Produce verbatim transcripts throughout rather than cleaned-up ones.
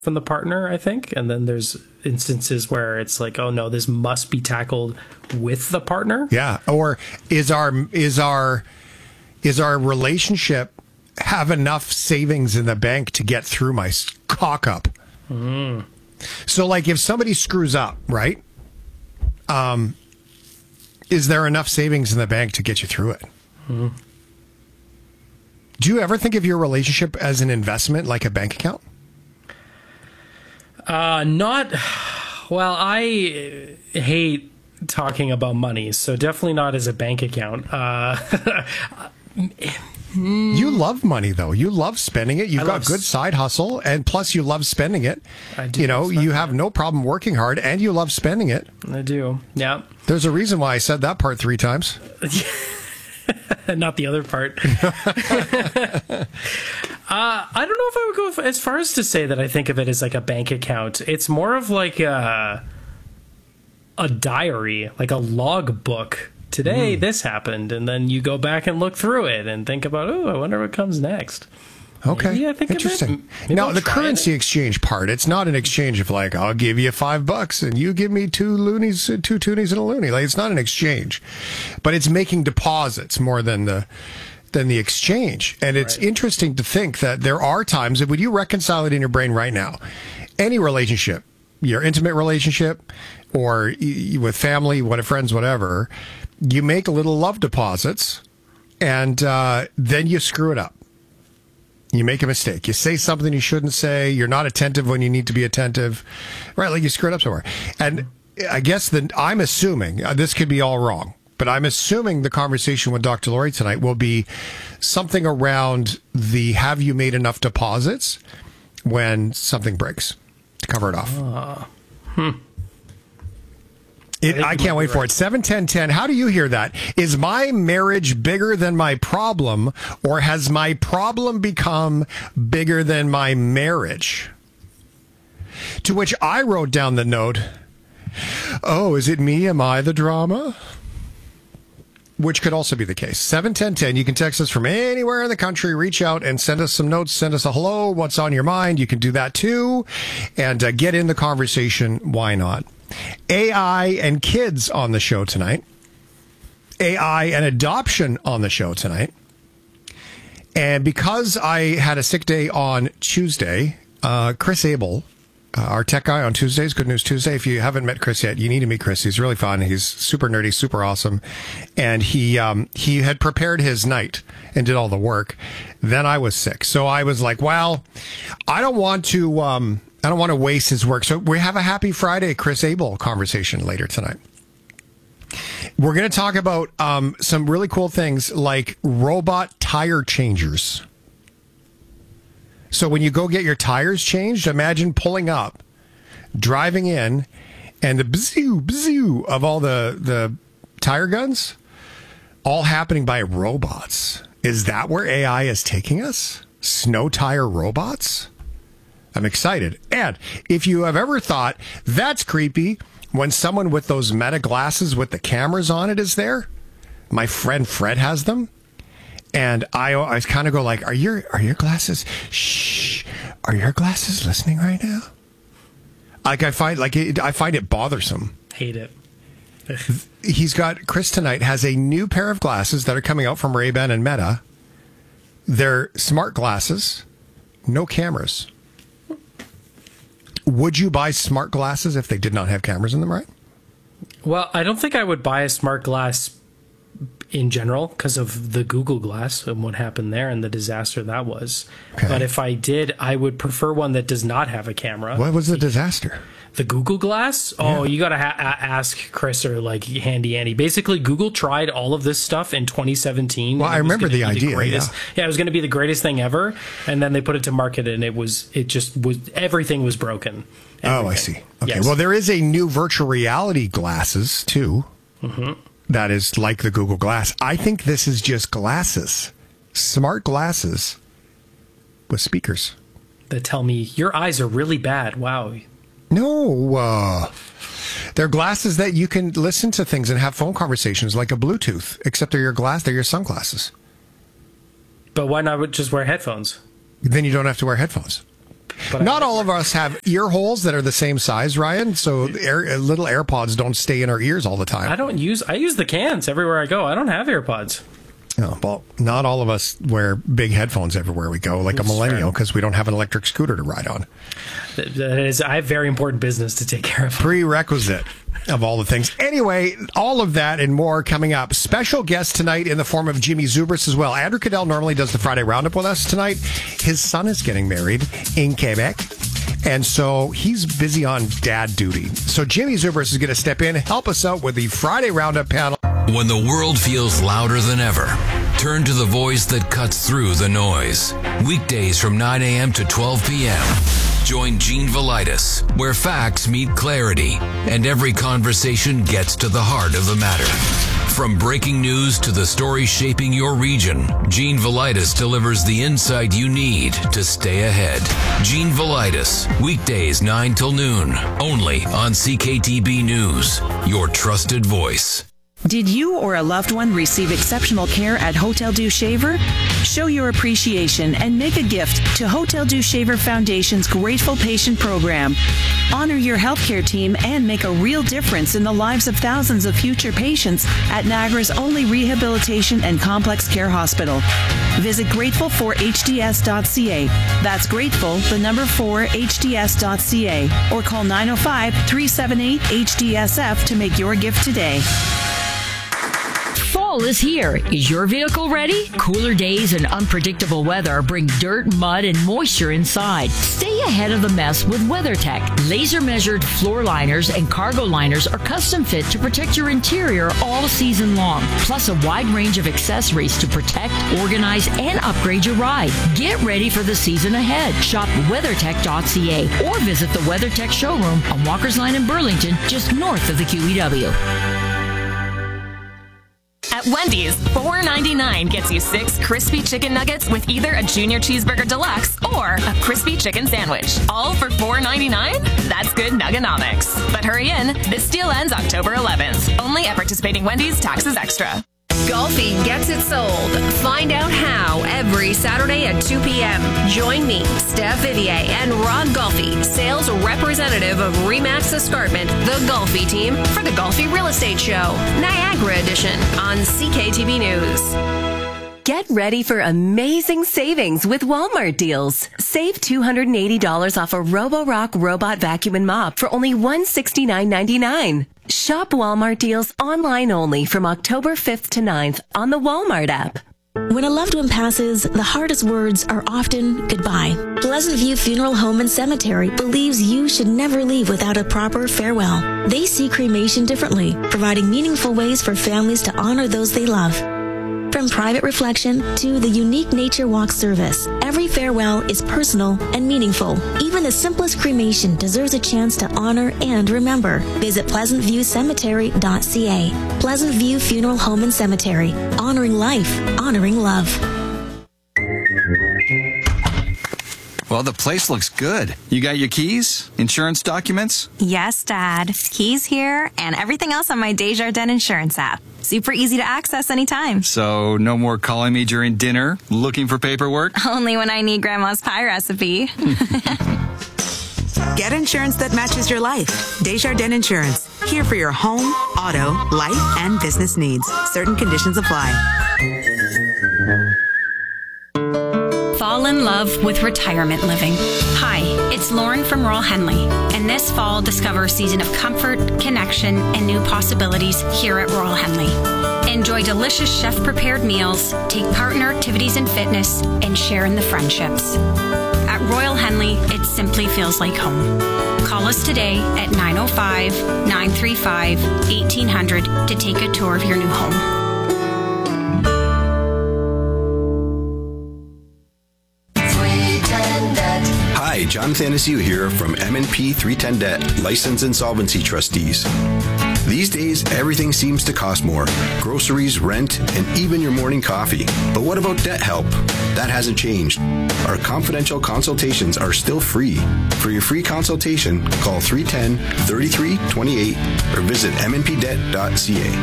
from the partner, I think. And then there's instances where it's like, oh no, this must be tackled with the partner. Yeah. Or is our is our is our relationship have enough savings in the bank to get through my cock up? Mm. So like if somebody screws up, right? Um, is there enough savings in the bank to get you through it? Mm. Do you ever think of your relationship as an investment, like a bank account? Uh, not, well, I hate talking about money, so definitely not as a bank account. Uh, you love money, though. You love spending it. You've I got a good s- side hustle, and plus you love spending it. I do You know, love spending you have it. no problem working hard, and you love spending it. I do, yeah. There's a reason why I said that part three times. Not the other part. uh, I don't know if I would go f- as far as to say that I think of it as like a bank account. It's more of like a, a diary, like a log book. Today, mm. this happened, and then you go back and look through it and think about, oh, I wonder what comes next. Okay, Maybe I think interesting. Maybe Now, I'll the try currency it. exchange part, it's not an exchange of like, I'll give you five bucks and you give me two loonies, two toonies and a loony. Like, it's not an exchange, but it's making deposits more than the than the exchange. And it's Right. interesting to think that there are times that would you reconcile it in your brain right now? Any relationship, your intimate relationship or y- with family, what friends, whatever, you make little love deposits and uh, then you screw it up. You make a mistake. You say something you shouldn't say. You're not attentive when you need to be attentive. Right, like you screwed up somewhere. And I guess that I'm assuming, uh, this could be all wrong, but I'm assuming the conversation with Doctor Laurie tonight will be something around the have you made enough deposits when something breaks to cover it off. Uh, hmm. It, I think I you can't might wait be for right. it. seven ten ten. How do you hear that? Is my marriage bigger than my problem, or has my problem become bigger than my marriage? To which I wrote down the note, oh, is it me? Am I the drama? Which could also be the case. seven ten ten. You can text us from anywhere in the country. Reach out and send us some notes. Send us a hello. What's on your mind? You can do that too. And uh, get in the conversation. Why not? A I and kids on the show tonight. A I and adoption on the show tonight. And because I had a sick day on Tuesday, uh, Chris Abel, uh, our tech guy on Tuesdays, Good News Tuesday. If you haven't met Chris yet, you need to meet Chris. He's really fun. He's super nerdy, super awesome. And he um, he had prepared his night and did all the work. Then I was sick. So I was like, well, I don't want to... Um, I don't want to waste his work. So we have a Happy Friday Chris Abel conversation later tonight. We're going to talk about um, some really cool things like robot tire changers. So when you go get your tires changed, imagine pulling up, driving in, and the bzoo, bzoo of all the, the tire guns, all happening by robots. Is that where A I is taking us? Snow tire robots? I'm excited. And if you have ever thought that's creepy when someone with those Meta glasses with the cameras on it is there, my friend Fred has them. And I, I kind of go like, are your, are your glasses, shh, are your glasses listening right now? Like I find, like it, I find it bothersome. Hate it. He's got, Chris tonight has a new pair of glasses that are coming out from Ray-Ban and Meta. They're smart glasses, no cameras. Would you buy smart glasses if they did not have cameras in them, right? Well, I don't think I would buy a smart glass in general because of the Google Glass and what happened there and the disaster that was. Okay. But if I did, I would prefer one that does not have a camera. What was the disaster? The Google Glass? Oh, you got to ha- a- ask Chris or like Handy Andy. Basically, Google tried all of this stuff in twenty seventeen. Well, I It was remember gonna the be idea, greatest- yeah. yeah, it was going to be the greatest thing ever, and then they put it to market, and it was it just was everything was broken. Oh, I Everything. see. Okay. Yes. Well, there is a new virtual reality glasses too. Mm-hmm. That is like the Google Glass. I think this is just glasses, smart glasses with speakers. That tell me your eyes are really bad. Wow. No, uh, they're glasses that you can listen to things and have phone conversations like a Bluetooth, except they're your glass, they're your sunglasses. But why not just wear headphones? Then you don't have to wear headphones. But Not I, all of us have ear holes that are the same size, Ryan. So air, little AirPods don't stay in our ears all the time. I don't use. I use the cans everywhere I go. I don't have AirPods. Oh, well, not all of us wear big headphones everywhere we go, like That's a millennial, because we don't have an electric scooter to ride on. That is, I have very important business to take care of. Prerequisite of all the things. Anyway, all of that and more coming up. Special guest tonight in the form of Jimmy Zubris as well. Andrew Cadell normally does the Friday Roundup with us tonight. His son is getting married in Quebec. And so he's busy on dad duty. So Jimmy Zubris is going to step in, help us out with the Friday Roundup panel. When the world feels louder than ever, turn to the voice that cuts through the noise. Weekdays from nine a.m. to twelve p.m. Join Gene Velitis, where facts meet clarity and every conversation gets to the heart of the matter. From breaking news to the story shaping your region, Gene Velitis delivers the insight you need to stay ahead. Gene Velitis, weekdays nine till noon, only on C K T B News, your trusted voice. Did you or a loved one receive exceptional care at Hotel Dieu Shaver? Show your appreciation and make a gift to Hotel Dieu Shaver Foundation's Grateful Patient Program. Honor your healthcare team and make a real difference in the lives of thousands of future patients at Niagara's only rehabilitation and complex care hospital. Visit grateful for h d s dot c a. That's grateful, the number four, h d s dot c a. Or call nine oh five, three seven eight, H D S F to make your gift today. Fall is here. Is your vehicle ready? Cooler days and unpredictable weather bring dirt, mud, and moisture inside. Stay ahead of the mess with WeatherTech. Laser-measured floor liners and cargo liners are custom fit to protect your interior all season long. Plus a wide range of accessories to protect, organize, and upgrade your ride. Get ready for the season ahead. Shop weathertech dot c a or visit the WeatherTech showroom on Walker's Line in Burlington, just north of the Q E W. At Wendy's, four ninety-nine gets you six crispy chicken nuggets with either a junior cheeseburger deluxe or a crispy chicken sandwich. All for four ninety-nine? That's good nuggenomics. But hurry in, this deal ends October eleventh. Only at participating Wendy's, taxes extra. Golfi gets it sold. Find out how every Saturday at two p.m. Join me, Steph Vivier, and Rod Golfi, sales representative of Remax Escarpment, the Golfi team, for the Golfi Real Estate Show, Niagara Edition, on C K T B News. Get ready for amazing savings with Walmart deals. Save two hundred eighty dollars off a Roborock robot vacuum and mop for only one hundred sixty-nine ninety-nine. Shop Walmart deals online only from October fifth to ninth on the Walmart app. When a loved one passes, the hardest words are often goodbye. Pleasant View Funeral Home and Cemetery believes you should never leave without a proper farewell. They see cremation differently, providing meaningful ways for families to honor those they love. From private reflection to the unique nature walk service, every farewell is personal and meaningful. Even the simplest cremation deserves a chance to honor and remember. Visit pleasant view cemetery dot c a. Pleasant View Funeral Home and Cemetery. Honoring life, honoring love. Well, the place looks good. You got your keys? Insurance documents? Yes, Dad. Keys here and everything else on my Desjardins Insurance app. Super easy to access anytime. So no more calling me during dinner, looking for paperwork? Only when I need Grandma's pie recipe. Get insurance that matches your life. Desjardins Insurance. Here for your home, auto, life, and business needs. Certain conditions apply. Fall in love with retirement living. Hi, it's Lauren from Royal Henley, and this fall discover a season of comfort, connection, and new possibilities here at Royal Henley. Enjoy delicious chef-prepared meals, take part in our activities and fitness, and share in the friendships. At Royal Henley, it simply feels like home. Call us today at nine oh five, nine three five, eighteen hundred to take a tour of your new home. Hi, Jonathan Asiu here from M and P three ten Debt, Licensed Insolvency Trustees. These days, everything seems to cost more. Groceries, rent, and even your morning coffee. But what about debt help? That hasn't changed. Our confidential consultations are still free. For your free consultation, call three one zero, three three two eight or visit m n p debt dot c a.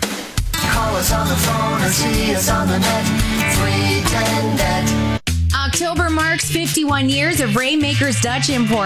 Call us on the phone or see us on the net. three ten debt. October marks fifty-one years of Raymaker's Dutch Import.